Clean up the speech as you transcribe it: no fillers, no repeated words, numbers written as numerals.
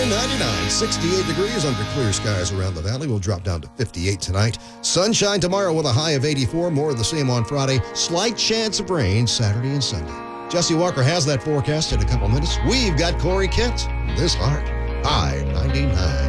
99. 68 degrees under clear skies around the valley. We'll drop down to 58 tonight. Sunshine tomorrow with a high of 84. More of the same on Friday. Slight chance of rain Saturday and Sunday. Jesse Walker has that forecast in a couple minutes. We've got Corey Kent. This Heart. High 99.